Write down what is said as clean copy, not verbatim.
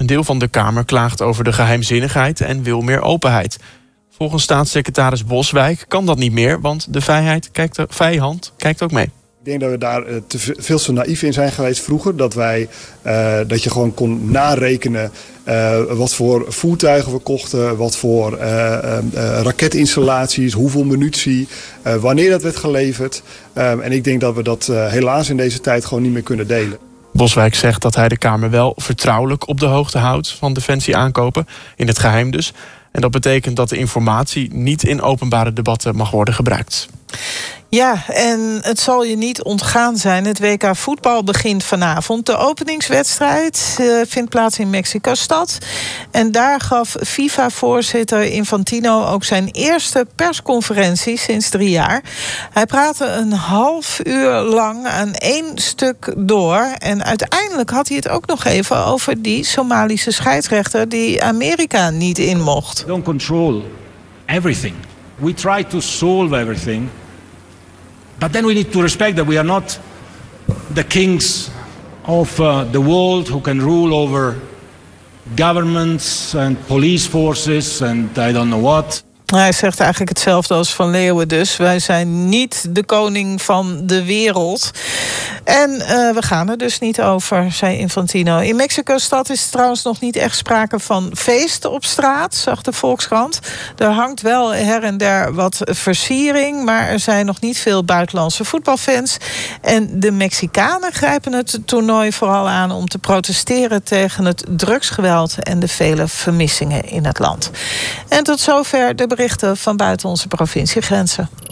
Een deel van de Kamer klaagt over de geheimzinnigheid en wil meer openheid. Volgens staatssecretaris Boswijk kan dat niet meer, want de vijand kijkt ook mee. Ik denk dat we daar veel te naïef in zijn geweest vroeger. Dat je gewoon kon narekenen wat voor voertuigen we kochten, wat voor raketinstallaties, hoeveel munitie, wanneer dat werd geleverd. En ik denk dat we dat helaas in deze tijd gewoon niet meer kunnen delen. Boswijk zegt dat hij de Kamer wel vertrouwelijk op de hoogte houdt van Defensie aankopen, in het geheim dus. En dat betekent dat de informatie niet in openbare debatten mag worden gebruikt. Ja, en het zal je niet ontgaan zijn. Het WK voetbal begint vanavond. De openingswedstrijd vindt plaats in Mexico-stad. En daar gaf FIFA-voorzitter Infantino ook zijn eerste persconferentie sinds 3 jaar. Hij praatte een half uur lang aan 1 stuk door. En uiteindelijk had hij het ook nog even over die Somalische scheidsrechter die Amerika niet in mocht. We don't control everything. We try to solve everything. But then we need to respect that we are not the kings of the world who can rule over governments and police forces and I don't know what. Hij zegt eigenlijk hetzelfde als Van Leeuwen dus. Wij zijn niet de koning van de wereld. En we gaan er dus niet over, zei Infantino. In Mexico-stad is trouwens nog niet echt sprake van feest op straat, zag de Volkskrant. Er hangt wel her en der wat versiering, maar er zijn nog niet veel buitenlandse voetbalfans. En de Mexicanen grijpen het toernooi vooral aan om te protesteren tegen het drugsgeweld en de vele vermissingen in het land. En tot zover de berichten van buiten onze provinciegrenzen.